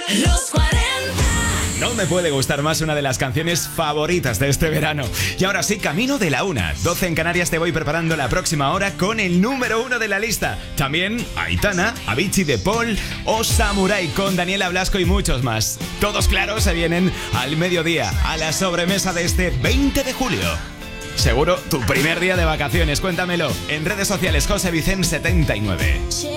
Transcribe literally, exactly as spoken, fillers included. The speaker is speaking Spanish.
Los cuarenta. No me puede gustar más una de las canciones favoritas de este verano. Y ahora sí, camino de la una. doce en Canarias, te voy preparando la próxima hora con el número uno de la lista. También Aitana, Avicii de Paul o Samurai con Daniela Blasco y muchos más. Todos claros se vienen al mediodía, a la sobremesa de este veinte de julio. Seguro tu primer día de vacaciones, cuéntamelo. En redes sociales, José Vicente setenta y nueve.